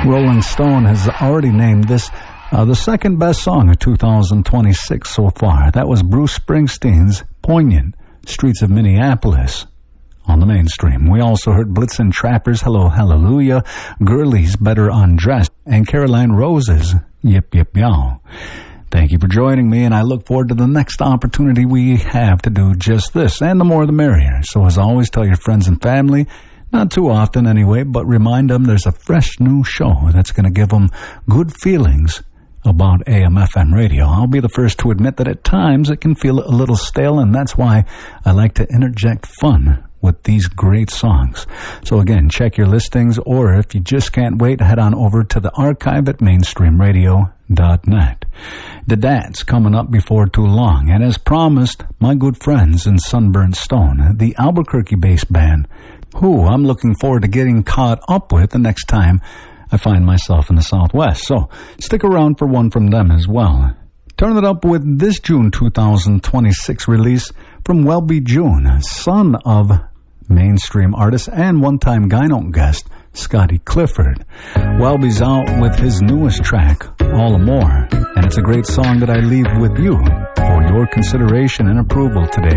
Rolling Stone has already named this the second best song of 2026 so far. That was Bruce Springsteen's Poignant, Streets of Minneapolis, on the mainstream. We also heard Blitzen Trapper's Hello Hallelujah, Girlies Better Undressed, and Caroline Rose's Yip Yip Yow. Thank you for joining me, and I look forward to the next opportunity we have to do just this, and the more the merrier. So as always, tell your friends and family, not too often anyway, but remind them there's a fresh new show that's going to give them good feelings about AM/FM radio. I'll be the first to admit that at times it can feel a little stale, and that's why I like to interject fun with these great songs. So again, check your listings, or if you just can't wait, head on over to the archive at mainstreamradio.net. The Dance coming up before too long, and as promised, my good friends in Sunburnt Stone, the Albuquerque-based band, who I'm looking forward to getting caught up with the next time I find myself in the Southwest. So stick around for one from them as well. Turn it up with this June 2026 release from Welby June, son of mainstream artist and one-time Gyno guest Scotty Clifford. Welby's out with his newest track, All the More, and it's a great song that I leave with you for your consideration and approval today.